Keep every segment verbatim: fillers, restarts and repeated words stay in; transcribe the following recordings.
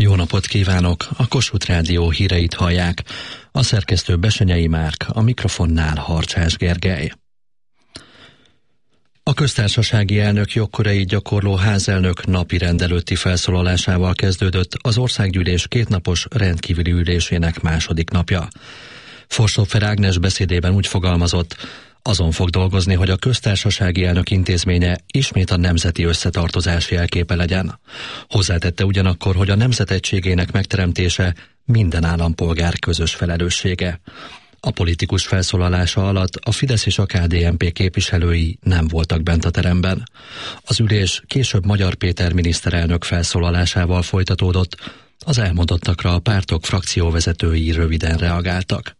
Jó napot kívánok! A Kossuth Rádió híreit hallják. A szerkesztő Besenyei Márk, a mikrofonnál Harcsás Gergely. A köztársasági elnök jogköreit gyakorló házelnök napi rendelőtti felszólalásával kezdődött az országgyűlés kétnapos rendkívüli ülésének második napja. Forsófer Ágnes beszédében úgy fogalmazott, azon fog dolgozni, hogy a köztársasági elnök intézménye ismét a nemzeti összetartozás jelképe legyen. Hozzátette ugyanakkor, hogy a nemzet egységének megteremtése minden állampolgár közös felelőssége. A politikus felszólalása alatt a Fidesz és a ká dé en pé képviselői nem voltak bent a teremben. Az ülés később Magyar Péter miniszterelnök felszólalásával folytatódott, az elmondottakra a pártok frakcióvezetői röviden reagáltak.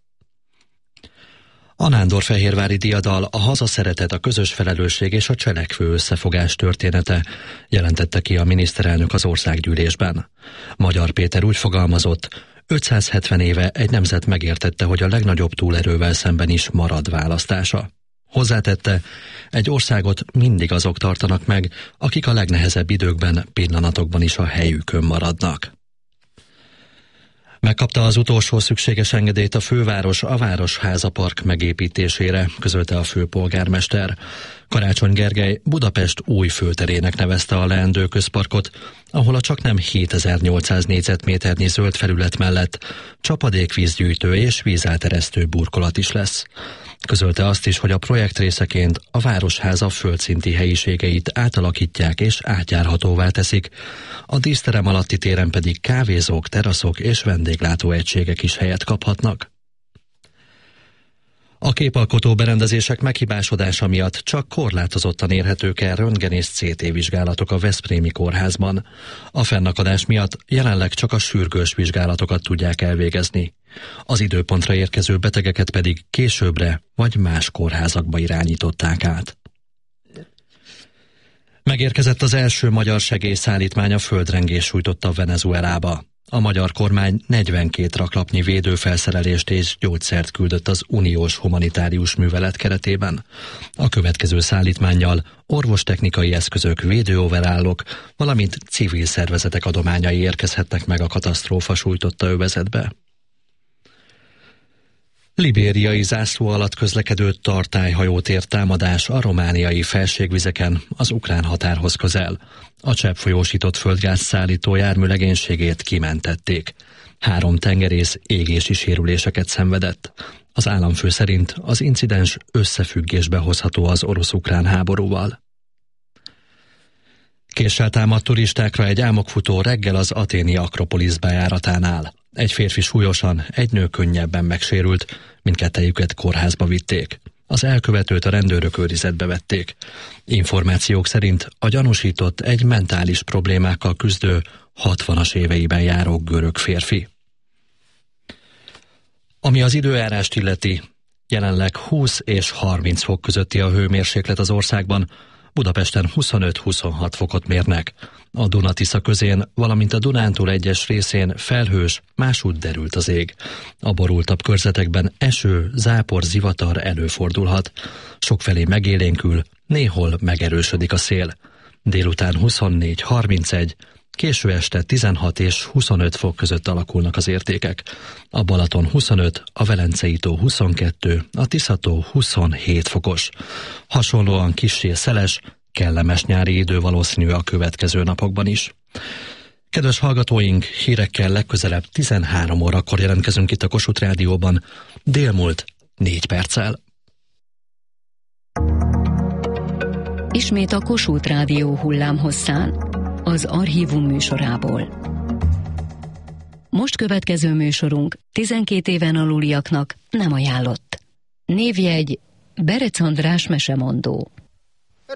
A nándorfehérvári diadal a hazaszeretet, a közös felelősség és a cselekvő összefogás története, jelentette ki a miniszterelnök az országgyűlésben. Magyar Péter úgy fogalmazott, ötszázhetven éve egy nemzet megértette, hogy a legnagyobb túlerővel szemben is marad választása. Hozzátette, egy országot mindig azok tartanak meg, akik a legnehezebb időkben, pillanatokban is a helyükön maradnak. Megkapta az utolsó szükséges engedélyt a főváros a Városháza Park megépítésére, közölte a főpolgármester. Karácsony Gergely Budapest új főterének nevezte a leendő közparkot, ahol a csaknem hétezer-nyolcszáz négyzetméternyi zöld felület mellett csapadékvízgyűjtő és vízelteresztő burkolat is lesz. Közölte azt is, hogy a projekt részeként a Városháza földszinti helyiségeit átalakítják és átjárhatóvá teszik, a díszterem alatti téren pedig kávézók, teraszok és vendéglátóegységek is helyet kaphatnak. A képalkotó berendezések meghibásodása miatt csak korlátozottan érhetők el röntgen és cé té vizsgálatok a Veszprémi kórházban. A fennakadás miatt jelenleg csak a sürgős vizsgálatokat tudják elvégezni. Az időpontra érkező betegeket pedig későbbre vagy más kórházakba irányították át. Megérkezett az első magyar segélyszállítmány a földrengés sújtotta Venezuelába. A magyar kormány negyvenkét raklapnyi védőfelszerelést és gyógyszert küldött az uniós humanitárius művelet keretében. A következő szállítmánnyal orvostechnikai eszközök, védőoverállok, valamint civil szervezetek adományai érkezhetnek meg a katasztrófa sújtotta övezetbe. Libériai zászló alatt közlekedő tartályhajót ért támadás a romániai felségvizeken, az ukrán határhoz közel. A cseppfolyósított földgáz szállító jármű legénységét kimentették. Három tengerész égési sérüléseket szenvedett. Az államfő szerint az incidens összefüggésbe hozható az orosz-ukrán háborúval. Késsel támadt turistákra egy álmokfutó reggel az athéni Akropolisz bejáratánál. Egy férfi súlyosan, egy nő könnyebben megsérült, mindkettejüket kórházba vitték. Az elkövetőt a rendőrök őrizetbe vették. Információk szerint a gyanúsított egy mentális problémákkal küzdő, hatvanas éveiben járó görög férfi. Ami az időjárást illeti, jelenleg húsz és harminc fok közötti a hőmérséklet az országban, Budapesten huszonöt-huszonhat fokot mérnek. A Duna-Tisza közén, valamint a Dunántúl egyes részén felhős, másútt derült az ég. A borultabb körzetekben eső, zápor, zivatar előfordulhat. Sokfelé megélénkül, néhol megerősödik a szél. Délután huszonnégy-harmincegy, késő este tizenhat és huszonöt fok között alakulnak az értékek. A Balaton huszonöt, a Velencei tó huszonkettő, a Tisza-tó huszonhét fokos. Hasonlóan kissé szeles, kellemes nyári idő valószínű a következő napokban is. Kedves hallgatóink, hírekkel legközelebb tizenhárom órakor jelentkezünk itt a Kossuth Rádióban, délmúlt négy perccel. Ismét a Kossuth Rádió hullámhosszán, az Archívum műsorából. Most következő műsorunk tizenkét éven aluliaknak nem ajánlott. Névjegy Berec András mesemondó.